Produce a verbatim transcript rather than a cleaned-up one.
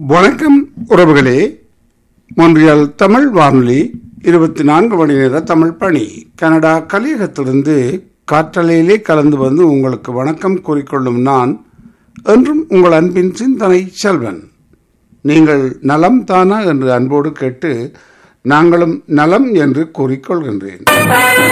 வணக்கம் உறவுகளே. மொன்றியல் தமிழ் வானொலி இருபத்தி நான்கு மணி நேர தமிழ் பணி கனடா கலியகத்திலிருந்து காற்றலையிலே கலந்து வந்து உங்களுக்கு வணக்கம் கூறிக்கொள்ளும் நான் என்றும் உங்கள் அன்பின் சிந்தனை செல்வன். நீங்கள் நலம் தானா என்று அன்போடு கேட்டு நாங்களும் நலம் என்று கூறிக்கொள்கின்றேன்.